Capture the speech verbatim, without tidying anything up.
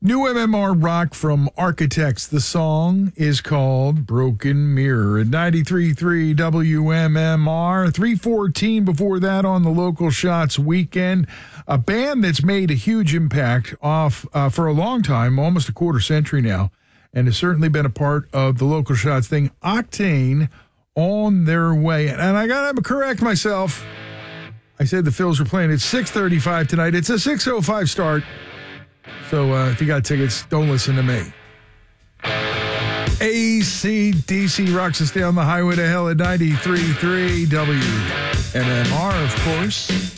New M M R rock from Architects. The song is called Broken Mirror at ninety-three point three W M M R. three fourteen before that on the Local Shots weekend. A band that's made a huge impact off uh, for a long time, almost a quarter century now, and has certainly been a part of the Local Shots thing. Octane, On Their Way. And I got to correct myself. I said the Phils were playing at six thirty-five tonight. It's a six oh five start. So uh, if you got tickets, don't listen to me. A C D C rocks us down the highway to hell at ninety-three point three W M M R, of course.